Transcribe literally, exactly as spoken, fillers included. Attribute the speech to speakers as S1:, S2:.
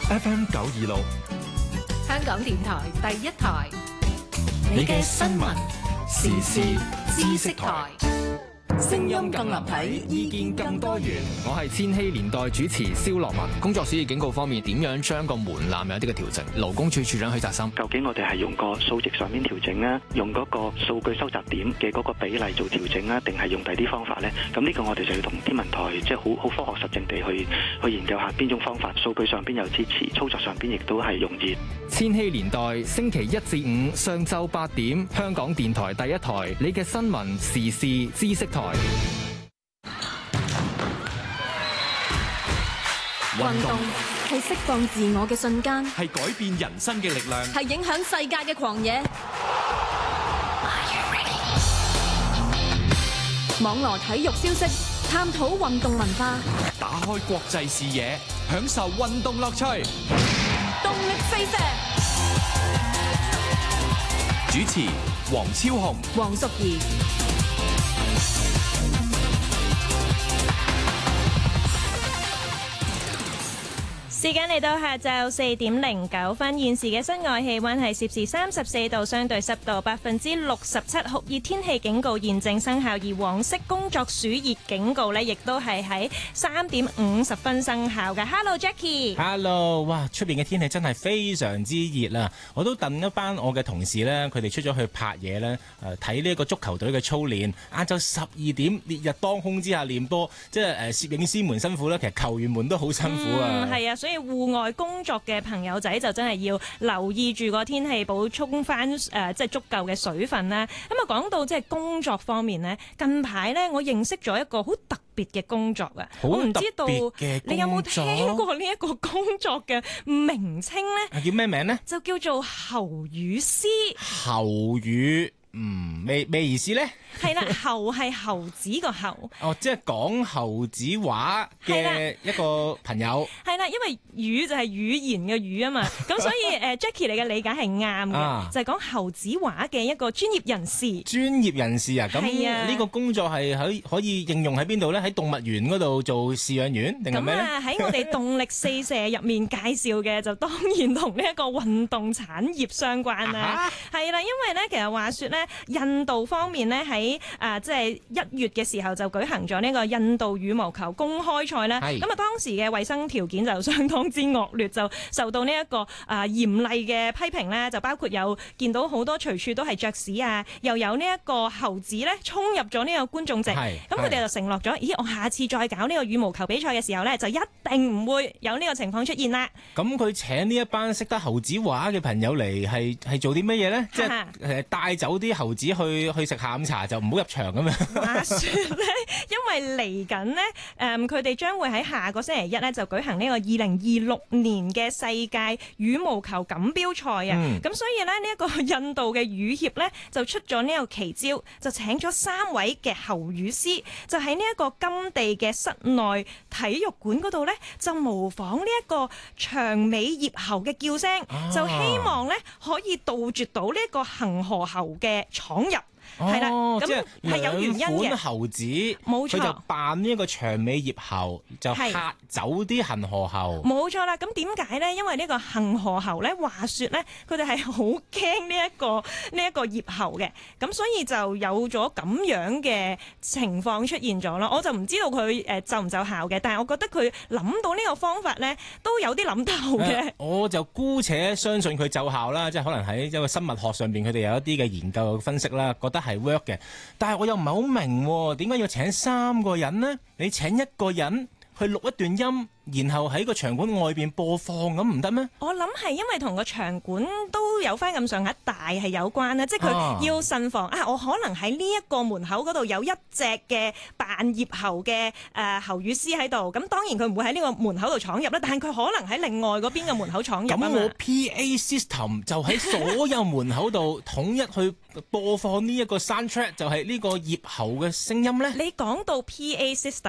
S1: F M 九二六，
S2: 香港電台第一台，
S1: 你嘅新聞時事知識台。
S3: 聲音更立體，意見更多元。
S4: 我係千禧年代主持蕭樂文。工作暑熱警告方面，點樣將個門檻有啲嘅調整？勞工處處長許澤森，
S5: 究竟我哋係用個數值上面調整啊，用嗰個數據收集點嘅嗰個比例做調整啊，定係用第啲方法呢？咁呢個我哋就要同天文台即係好好科學實證地去去研究下邊種方法，數據上邊有支持，操作上邊亦都係容易。
S4: 千禧年代星期一至五上晝八點，香港電台第一台，你嘅新聞時事知識台。
S3: 運動係釋放自我嘅瞬間，
S1: 係改變人生嘅力量，
S3: 係影響世界嘅狂野。網羅體育消息，探討運動文化，
S1: 打開國際視野，享受運動樂趣。
S3: 動力四射。
S1: 主持黃超雄、
S3: 黃淑儀。
S6: 時間嚟到下晝四點零九分，現時嘅室外氣溫係攝氏三十四度，相對濕度百分之六十七，酷熱天氣警告現正生效，而黃色工作暑熱警告呢亦都係喺三點五十分生效嘅。Hello Jackie，Hello，
S7: 哇！出邊嘅天氣真係非常之熱啦，我都戥一班我嘅同事呢，佢哋出咗去拍嘢呢，誒睇呢一個足球隊嘅操練，晏晝十二點烈日當空之下練波，即係誒攝影師們辛苦啦，其實球員們都好辛苦啊。
S6: 嗯，係啊，所以戶外工作嘅朋友仔就真係要留意住個天氣，補充翻誒即係足夠嘅水分啦。咁啊講到即係工作方面呢，近排呢，我認識咗一個好特別嘅工作啊，我唔知道你有冇聽過呢一個工作嘅名稱呢？
S7: 叫咩名呢？
S6: 就叫做喉語師。
S7: 喉語。嗯，咩咩意思呢？
S6: 係啦，猴係猴子個猴。
S7: 哦，即係講猴子話嘅一個朋友。
S6: 係啦，因為語就係語言嘅語啊嘛，咁所以誒 Jackie 你嘅理解係啱嘅，啊、就係講猴子話嘅一個專業人士。
S7: 專業人士啊，咁呢個工作係喺可以應用喺邊度呢？喺動物園嗰度做飼養員定係咩咧？咁啊
S6: 喺我哋動力四射入面介紹嘅就當然同呢一個運動產業相關啦。係啦、啊，因為咧其實話說咧。印度方面咧喺誒即係一月嘅時候就舉行咗呢個印度羽毛球公開賽啦。咁啊是當時嘅衛生條件就相當之惡劣，就受到呢一個誒嚴厲嘅批評咧，就包括有見到好多隨處都係雀屎啊，又有呢一個猴子咧衝入咗呢個觀眾席。咁佢哋就承諾咗，咦，我下次再搞呢個羽毛球比賽嘅時候咧，就一定唔會有呢個情況出現啦。咁
S7: 佢請呢一班識得猴子話嘅朋友嚟係係做啲乜嘢咧？即係誒帶走啲猴子去去食下午茶，就唔好入場咁樣。
S6: 話說咧，因為嚟緊呢，誒佢哋將會喺下個星期一咧就舉行呢個二零二六年嘅世界羽毛球錦標賽啊。咁、嗯、所以咧呢一個印度嘅羽協咧就出咗呢個奇招，就請咗三位嘅喉語師，就喺呢一個金地嘅室內體育館嗰度咧，就模仿呢一個長尾葉猴嘅叫聲，啊、就希望咧可以杜絕到呢一個恒河猴嘅闖入。係啦，咁係有原因嘅。兩款猴子，冇錯，佢就扮呢一個長尾葉猴，就嚇走啲恒河猴。冇錯啦，咁點解咧？因為呢個恒河猴咧，話說咧，佢哋係好驚呢一個呢一個葉猴嘅，咁所以就有咗咁樣嘅情況出現咗咯。我就唔知道佢誒奏唔奏效嘅，但係我覺得佢諗到呢個方法咧，都有啲諗頭嘅。
S7: 我就姑且相信佢奏效啦，即係可能喺一個生物學上邊，佢哋有一啲嘅研究分析啦，覺得係 work 嘅，但係我又唔係好明點解要請三個人呢？你請一個人去錄一段音，然後喺個場館外邊播放，咁唔得咩？我諗係因為同個場館都有翻咁上下大係有關啦，即係佢要慎防啊！我可能喺呢一個門口嗰度有一隻嘅扮葉猴嘅誒喉語師喺度，咁當然佢唔會喺呢個門口度闖入啦，但係佢可能喺另外嗰邊嘅門口闖入啊嘛。咁我 P A system 就喺所有門口度統一去播放呢一個 soundtrack，就係呢個葉猴嘅聲音咧。你講到 P A system。